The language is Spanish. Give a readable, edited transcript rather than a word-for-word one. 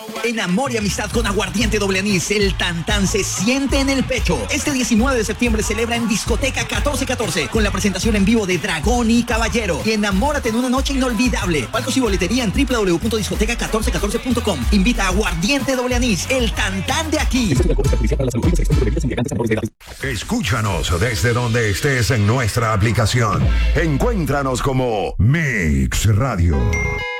En amor y amistad con aguardiente doble anís, el tantán se siente en el pecho. Este 19 de septiembre celebra en Discoteca 1414 con la presentación en vivo de Dragón y Caballero. Y enamórate en una noche inolvidable. Palcos y boletería en www.discoteca1414.com. Invita a aguardiente doble anís, el tantán de aquí. Escúchanos desde donde estés en nuestra aplicación. Encuéntranos como Mix Radio.